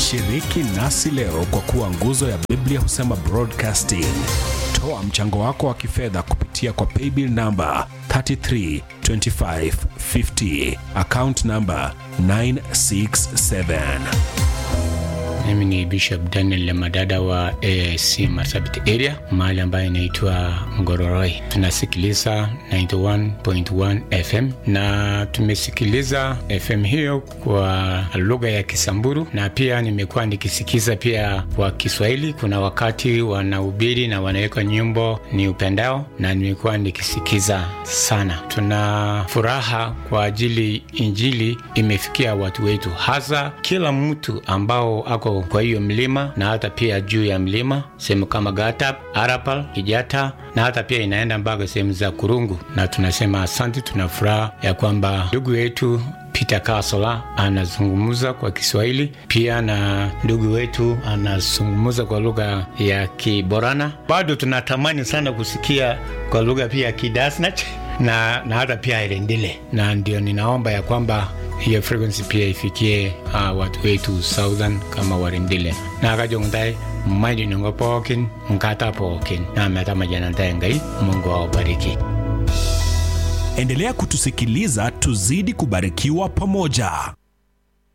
Shiriki nasi leo kwa kuwa nguzo ya Biblia Husema Broadcasting. Toa mchango wako wa kifedha kupitia kwa paybill number 332550, account number 967. Mimi ni Bishop Daniel Madada wa AIC Marsabit area, mahali ambayo inaitwa Ngororoi. Tunasikiliza 91.1 FM na tumesikiliza FM hiyo kwa lugha ya Kisamburu, na pia nimekuwa nikisikiza pia kwa Kiswahili. Kuna wakati wanahubiri na wanaweka nyimbo ni upendao, na nimekuwa nikisikiza sana. Tuna furaha kwa ajili injili imefikia watu wetu, hasa kila mtu ambao ako kwa hiyo mlima na hata pia juu ya mlima, sehemu kama Gatap, Arapal, Kijata, na hata pia inaenda mpaka sehemu za Kurungu. Na tunasema asante, tunafuraha ya kwamba ndugu yetu Peter Kasola anazungumza kwa Kiswahili, pia na ndugu wetu anazungumza kwa lugha ya Kiborana. Bado tunatamani sana kusikia kwa lugha pia Kidasnach na hata pia Irendile, na ndio ninaomba ya kwamba hiyo frequency pia ifikie watu wetu Southern kama Warendile na Kajongdai Maidi Nongopokin Mkata Pokin na Metama Janantai Ngai. Mungu awabariki. Endelea kutusikiliza, tuzidi kubarikiwa pamoja.